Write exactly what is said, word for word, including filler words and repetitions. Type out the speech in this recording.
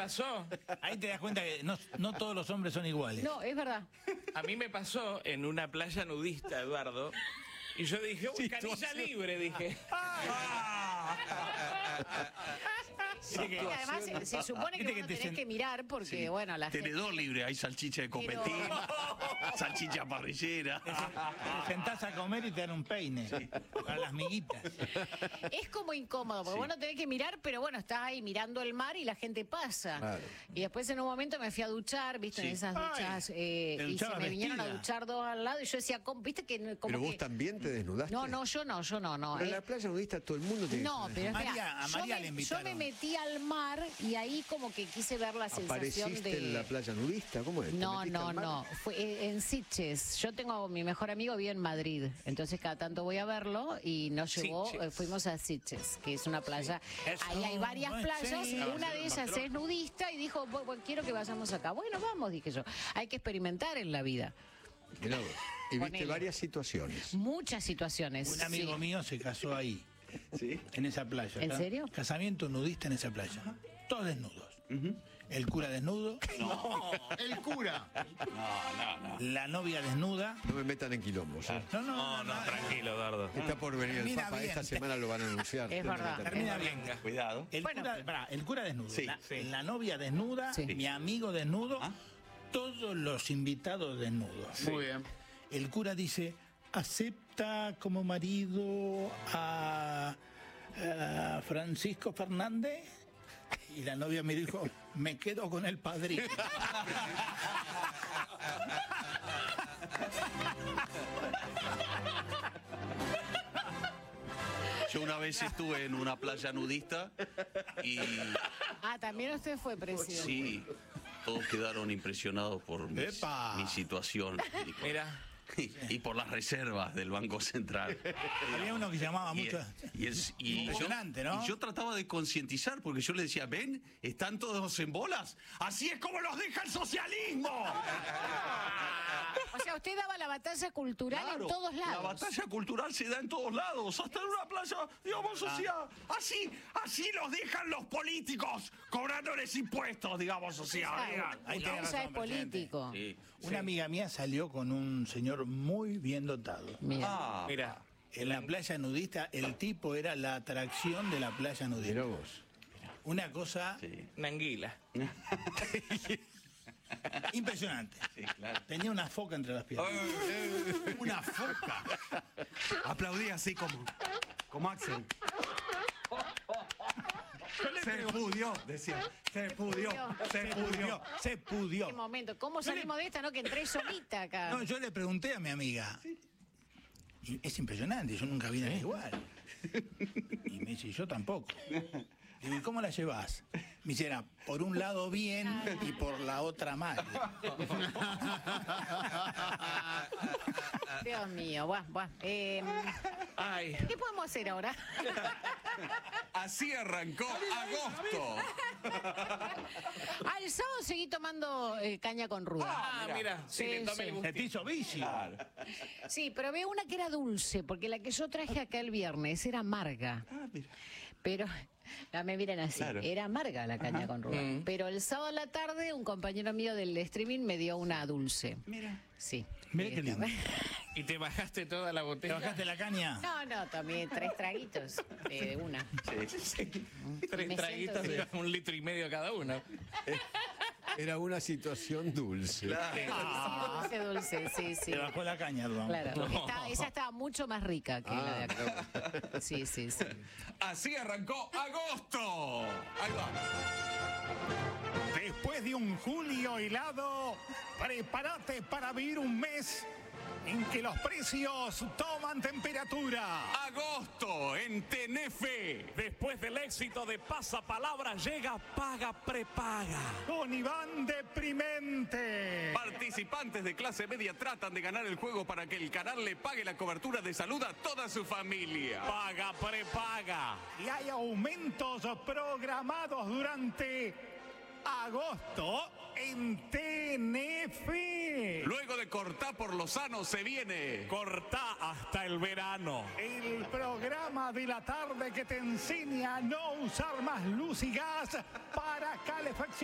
pasó. Ahí te das cuenta que no, no todos los hombres son iguales. No, es verdad. A mí me pasó en una playa nudista, Eduardo. Y yo dije, uy, canilla libre, dije. Sí, que además se, se supone que vos no tenés que mirar porque, sí, bueno, la gente... Tenedor libre, hay salchicha de copetín, pero... salchicha parrillera. Te sentás a comer y te dan un peine, sí, para las miguitas. Es como incómodo, porque, sí, vos no tenés que mirar, pero bueno, estás ahí mirando el mar y la gente pasa. Claro. Y después en un momento me fui a duchar, viste, sí, en esas duchas, eh, y se me vestida. Vinieron a duchar dos al lado y yo decía, viste que... Como pero vos que... también te desnudaste. No, no, yo no, yo no, no. Pero eh... en la playa nudista todo el mundo tiene... No, pero espera, María, a María yo, le me, yo me metí al mar y ahí como que quise ver la sensación ¿Apareciste de... en la playa nudista? ¿Cómo es? No, no, no. Fue en Sitges. Yo tengo, mi mejor amigo vive en Madrid, entonces cada tanto voy a verlo y nos llevó, eh, fuimos a Sitges, que es una playa. Sí. Ahí hay varias no playas, sí, una de ellas es nudista y dijo, bueno, quiero que vayamos acá. Bueno, vamos, dije yo. Hay que experimentar en la vida. Mirá vos. Y viste Ponele. varias situaciones. Muchas situaciones. Un amigo sí. mío se casó ahí. ¿Sí? En esa playa. ¿En serio? Casamiento nudista en esa playa. Ajá. Todos desnudos. Uh-huh. El cura desnudo. No. El cura. No, no, no. La novia desnuda. No me metan en quilombos. ¿eh? No, no, no, no, no, tranquilo, Eduardo. Está por venir el Papa. Bien. Esta semana lo van a anunciar. Es verdad. Termina bien. Cuidado. El, bueno, cura, pará, el cura desnudo. Sí, la, sí. la novia desnuda. Sí. Mi amigo desnudo. ¿Ah? Todos los invitados desnudos. Sí. Muy bien. El cura dice, acepta como marido a, a Francisco Fernández. Y la novia me dijo, me quedo con el padrino. Yo una vez estuve en una playa nudista y... Ah, también usted fue presidente. Sí, todos quedaron impresionados por mis, mi situación. Mira... Y, y por las reservas del Banco Central. Había uno que llamaba y, mucho. Y es, y impresionante, yo, ¿no? Y yo trataba de concientizar, porque yo le decía, ven, están todos en bolas. Así es como los deja el socialismo. O sea, usted daba la batalla cultural claro, en todos lados. La batalla cultural se da en todos lados, hasta en una playa, digamos, o sea, así, así los dejan los políticos, cobrándoles impuestos, digamos, o sea. Claro, ahí usted ya es político. Sí, una sí. amiga mía salió con un señor muy bien dotado. Mira. Ah, Mira. En la playa nudista, el tipo era la atracción de la playa nudista. Mirá vos. Una cosa... Sí. Una anguila. Impresionante. Sí, claro. Tenía una foca entre las piernas. Una foca. Aplaudía así como, como Axel. Se pudió, decía. Se pudió, se pudió, se pudió. ¿Qué momento? ¿Cómo salimos de esta, no? Que entré solita acá. No, yo le pregunté a mi amiga. Y es impresionante, yo nunca vi nada igual. Y me dice, yo tampoco. Digo, ¿y cómo la llevas? Me dice, era por un lado bien y por la otra mal. Dios mío, buah, buah. Eh, Ay. ¿Qué podemos hacer ahora? Así arrancó agosto. Al sábado seguí tomando eh, caña con ruda. Ah, mira, sí, Sí, le tomé sí. el Se te hizo vicio. Sí, pero veo una que era dulce, porque la que yo traje acá el viernes era amarga. Ah, mira. Pero, no me miren así, Claro. era amarga la caña con ruda. Mm. Pero el sábado a la tarde un compañero mío del streaming me dio una dulce. Mira. Sí. Mira qué lindo. ¿Y te bajaste toda la ¿Te botella? bajaste la caña? No, no, tomé tres traguitos eh, de una. Sí, sí. Tres Me traguitos siento- de un litro y medio cada uno. Era una situación dulce. Claro. Sí, dulce, dulce, sí, sí. Te bajó la caña, Eduardo. Claro, Está- esa estaba mucho más rica que la de Ah, acá. Sí, sí, sí. Así arrancó agosto. Ahí va. Después de un julio helado, prepárate para vivir un mes en que los precios toman temperatura. Agosto en Tenefe. Después del éxito de Pasapalabra llega Paga Prepaga. Con Iván Deprimente. Participantes de clase media tratan de ganar el juego para que el canal le pague la cobertura de salud a toda su familia. Paga Prepaga. Y hay aumentos programados durante agosto en T N F. Luego de cortar por lo sano se viene. Cortá hasta el verano. El programa de la tarde que te enseña a no usar más luz y gas para calefacción.